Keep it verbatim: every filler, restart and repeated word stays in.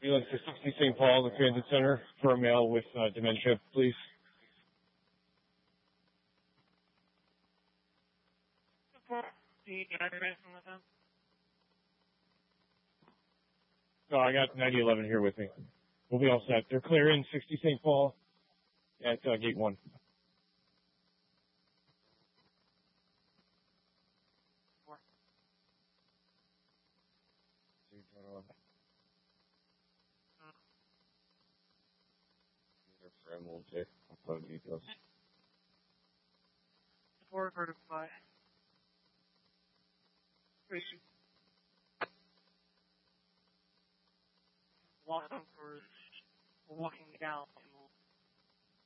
Ambulance to sixty Saint Paul, the Transit Center, for a male with uh, dementia, please. No, I got ninety eleven here with me. We'll be all set. They're clearing sixty Saint Paul at uh, gate one. We'll check phone details. Four vertify. Tracy. Walking for walking down.